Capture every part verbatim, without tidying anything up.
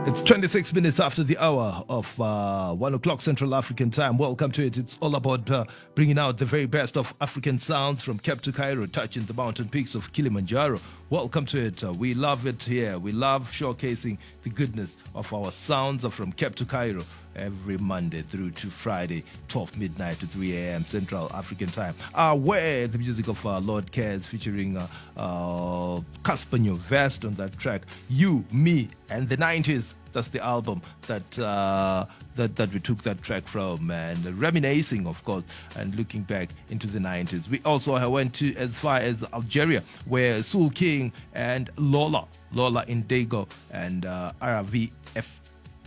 It's twenty-six minutes after the hour of uh, one o'clock Central African time. Welcome to it. It's all about uh, bringing out the very best of African sounds from Cape to Cairo, touching the mountain peaks of Kilimanjaro. Welcome to it. Uh, we love it here. We love showcasing the goodness of our sounds from Cape to Cairo every Monday through to Friday, twelve midnight to three a.m. Central African time. Uh, where the music of uh, Lord Cares featuring uh, uh, Casper Nyovest on that track. You, Me, and the nineties. That's the album that uh, that that we took that track from, and reminiscing, of course, and looking back into the nineties. We also went to as far as Algeria, where Soul King and Lola, Lola Indigo, and uh, R V F.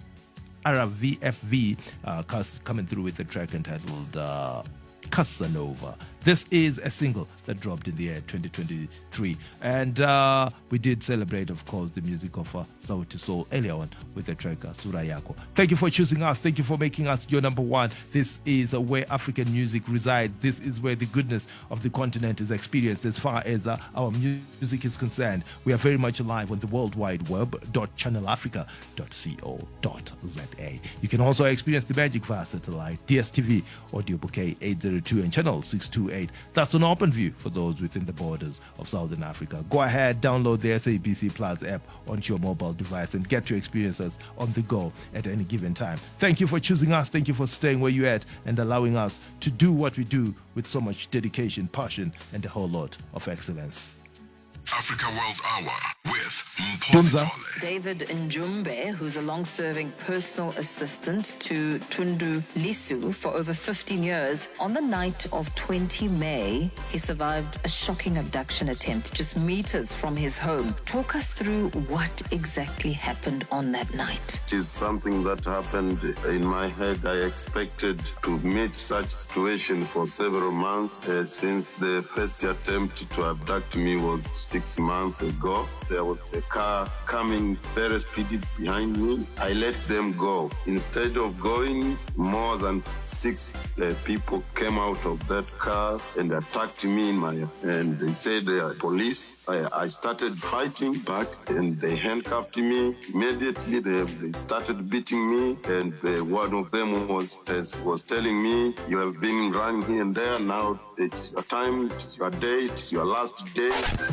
R V F V uh, coming through with the track entitled uh, Casanova. This is a single that dropped in the year twenty twenty-three, and uh, we did celebrate, of course, the music of uh, Sauti Soul earlier on with the track uh, Sura Yako. Thank you for choosing us. Thank you for making us your number one. This is uh, where African music resides. This is where the goodness of the continent is experienced as far as uh, our music is concerned. We are very much alive on the World Wide Web, channel africa dot co dot za. You can also experience the magic via satellite, D S T V, audio bouquet eight oh two and channel six two eight. That's an open view for those within the borders of Southern Africa. Go ahead, download the S A B C Plus app onto your mobile device and get to experience us on the go at any given time. Thank you for choosing us. Thank you for staying where you're at and allowing us to do what we do with so much dedication, passion, and a whole lot of excellence. Africa World Hour with Tunza. David Njumbe, who's a long-serving personal assistant to Tundu Lisu for over fifteen years. On the night of the twentieth of May, he survived a shocking abduction attempt just meters from his home. Talk us through what exactly happened on that night. It is something that happened in my head. I expected to meet such situation for several months uh, since the first attempt to abduct me was six months ago. There was a car coming very speedy behind me. I let them go. Instead of going, more than six uh, people came out of that car and attacked me in my, and they said they are police. I, I started fighting back and they handcuffed me. Immediately they, they started beating me, and uh, one of them was was telling me, you have been running here and there, now it's your time, it's your day, it's your last day.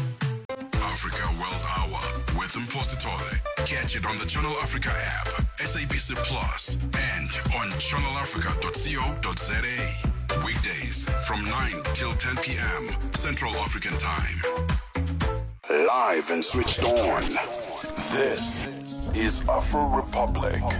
Africa World Hour with Mpositole. Catch it on the Channel Africa app, S A B C Plus, and on channel africa dot co dot za. Weekdays from nine till ten p.m. Central African Time. Live and switched on. This is Afro Republic.